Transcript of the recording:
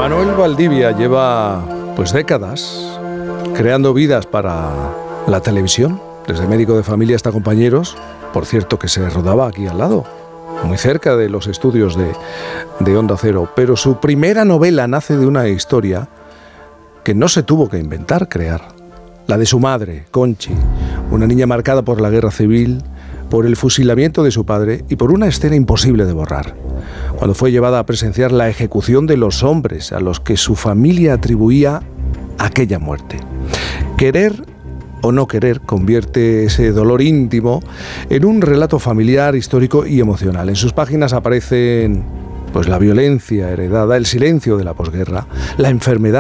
Manuel Valdivia lleva pues décadas creando vidas para la televisión, desde médico de familia hasta compañeros, por cierto que se rodaba aquí al lado, muy cerca de los estudios de Onda Cero, pero su primera novela nace de una historia que no se tuvo que inventar, crear, la de su madre, Conchi, una niña marcada por la guerra civil, por el fusilamiento de su padre y por una escena imposible de borrar, cuando fue llevada a presenciar la ejecución de los hombres a los que su familia atribuía aquella muerte. Querer o no querer convierte ese dolor íntimo en un relato familiar, histórico y emocional. En sus páginas aparecen pues la violencia heredada, el silencio de la posguerra, la enfermedad